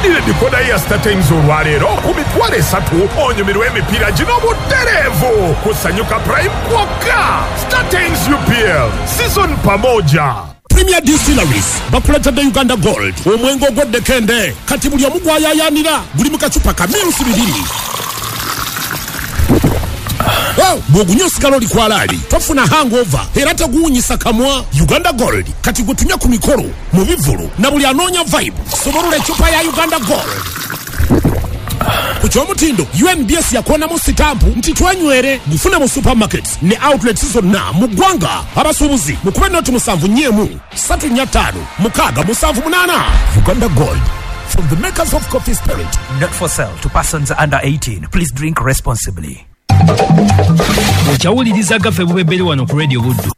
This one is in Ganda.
Gulira dekoda ya StarTimes olwaleero ku mitwalo 3 onyumirwa emipiira gino butereevu kusanyuka Prime kwokka. StarTimes UPL season pamoja. Premier Distilleries bakuletedde Uganda Gold omwengo ogw'eddekende kati buli omu gwayayaanira guli mu kacupa ka mirusi 2. Bw'ogunywa osigala oli kwalaali tofuna hangover era teguwunyisa kamwa. Uganda Gold kati gutunya ku mikolo mu bivulu na buli anoonya vibe sobolula ecupa ya Uganda Gold. Ku kyomutindo UNBS yakonamu sitampu nti twenywere gufune mu supermarkets ne outlets zonna mu ggwanga. Abasuubuzi mukube noti 7-3-5-6-7-8. Uganda Gold from the makers of Coffee Spirit. Not for sale to persons under 18. Please drink responsibly. Ochawuliriza gafe bubebere wano ku Radio Buddu.